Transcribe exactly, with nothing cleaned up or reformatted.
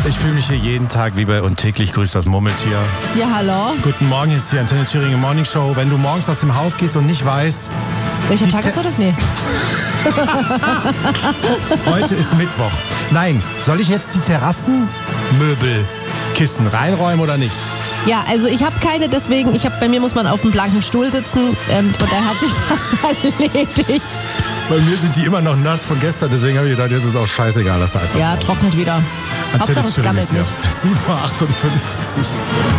Ich fühle mich hier jeden Tag wie bei Und täglich grüßt das Murmeltier. Ja, hallo. Guten Morgen, hier ist die Antenne Thüringen Morning Show. Wenn du morgens aus dem Haus gehst und nicht weißt... Welcher Tag ist heute? Nee. Heute ist Mittwoch. Nein, soll ich jetzt die Terrassenmöbelkissen reinräumen oder nicht? Ja, also ich habe keine, deswegen, ich hab, bei mir muss man auf einem blanken Stuhl sitzen. Ähm, von daher hat sich das erledigt. Bei mir sind die immer noch nass von gestern, deswegen habe ich gedacht, jetzt ist auch scheißegal, lass einfach. Ja, trocknet wieder. Antenne Hauptsache es Thüringen gammelt ist hier. nicht. sieben Uhr achtundfünfzig.